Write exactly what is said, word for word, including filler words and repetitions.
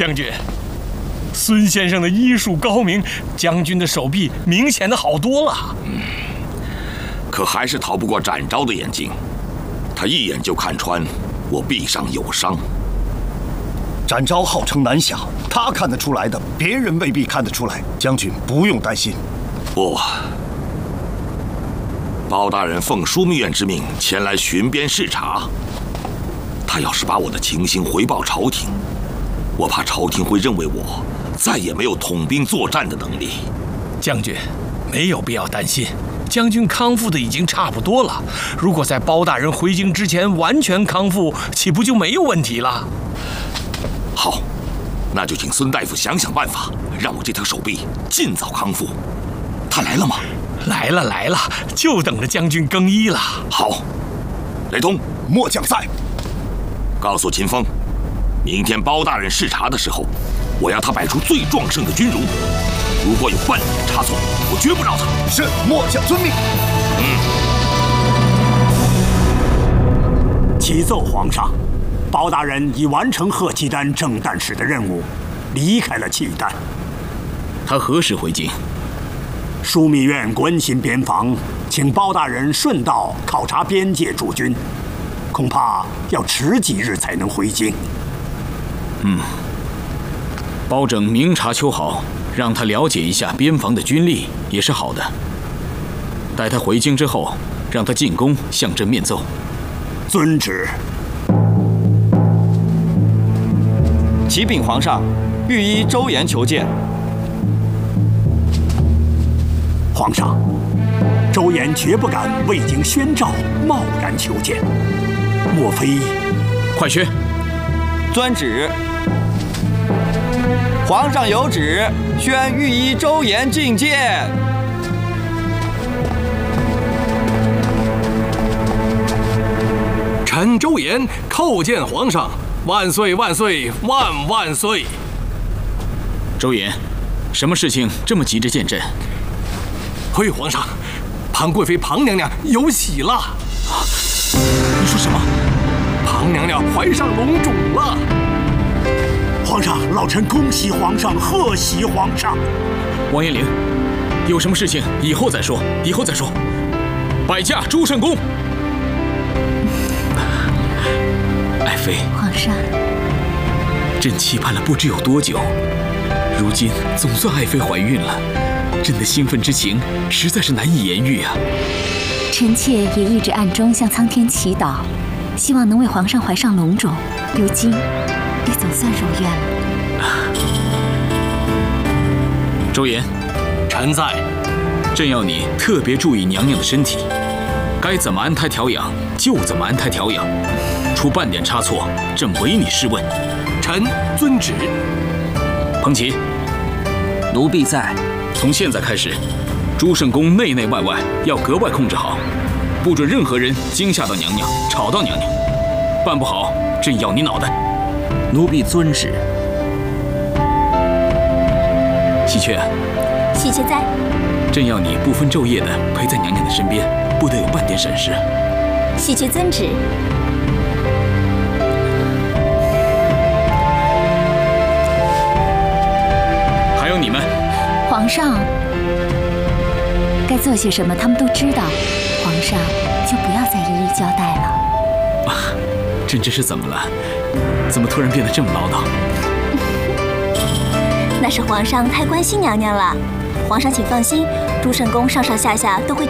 将军，孙先生的医术高明，将军的手臂明显的好多了。 嗯，可还是逃不过展昭的眼睛，他一眼就看穿我臂上有伤。 展昭号称南侠，他看得出来的，别人未必看得出来。将军不用担心。 不，包大人奉枢密院之命前来巡边视察，他要是把我的情形回报朝廷，我怕朝廷会认为我再也没有统兵作战的能力。 将军，没有必要担心，将军康复的已经差不多了。如果在包大人回京之前完全康复，岂不就没有问题了？ 好，那就请孙大夫想想办法，让我这条手臂尽早康复。他来了吗？ 来了来了，就等着将军更衣了。 好，雷通， 末将在。 告诉秦风，明天包大人视察的时候，我要他摆出最壮盛的军容。如果有半点差错，我绝不饶他。 是，末将遵命。 嗯。 启奏皇上，包大人已完成贺契丹正旦使的任务，离开了契丹。 他何时回京？ 枢密院关心边防，请包大人顺道考察边界驻军，恐怕要迟几日才能回京。 嗯，包拯明察秋毫，让他了解一下边防的军力也是好的。待他回京之后，让他进宫向朕面奏。 遵旨。 启禀皇上，御医周延求见。 皇上，周延绝不敢未经宣召贸然求见，莫非？ 快宣！ 遵旨。皇上有旨，宣御医周延觐见。 臣周延叩见皇上，万岁万岁万万岁！ 周延，什么事情这么急着见朕？ 回皇上，庞贵妃庞娘娘有喜了。 啊！你说什么？ 庞娘娘怀上龙种了。 皇上，老臣恭喜皇上，贺喜皇上。 王延龄，有什么事情以后再说，以后再说。摆驾朱圣公。爱妃， 皇上， 朕期盼了不知有多久，如今总算爱妃怀孕了。朕的兴奋之情实在是难以言喻啊！ 臣妾也一直暗中向苍天祈祷，希望能为皇上怀上龙种。如今也总算如愿了。 周延， 臣在。 朕要你特别注意娘娘的身体，该怎么安胎调养就怎么安胎调养，出半点差错，朕唯你是问。 臣遵旨。 彭琦， 奴婢在。 从现在开始，朱圣宫内内外外要格外控制好，不准任何人惊吓到娘娘，吵到娘娘。办不好，朕要你脑袋。 奴婢遵旨。 喜鹊， 喜鹊在。 朕要你不分昼夜的陪在娘娘的身边，不得有半点闪失。 喜鹊遵旨。 还有你们。 皇上，该做些什么他们都知道，皇上就不要再一一交代了。 啊，朕这是怎么了？怎么突然变得这么唠叨？ 那是皇上太关心娘娘了。皇上请放心，朱圣宫上上下下都会